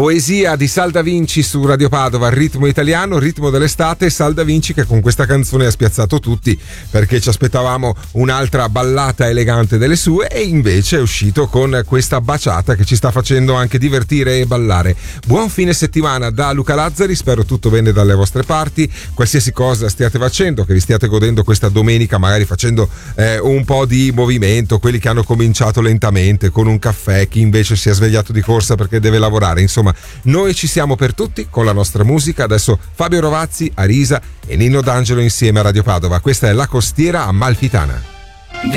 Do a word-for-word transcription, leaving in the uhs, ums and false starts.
Poesia di Sal Da Vinci su Radio Padova, ritmo italiano, ritmo dell'estate. Sal Da Vinci che con questa canzone ha spiazzato tutti, perché ci aspettavamo un'altra ballata elegante delle sue, e invece è uscito con questa baciata che ci sta facendo anche divertire e ballare. Buon fine settimana da Luca Lazzari, spero tutto bene dalle vostre parti, qualsiasi cosa stiate facendo, che vi stiate godendo questa domenica, magari facendo eh, un po' di movimento, quelli che hanno cominciato lentamente con un caffè, chi invece si è svegliato di corsa perché deve lavorare. Insomma, noi ci siamo per tutti con la nostra musica. Adesso Fabio Rovazzi, Arisa e Nino D'Angelo insieme a Radio Padova. Questa è La Costiera Amalfitana.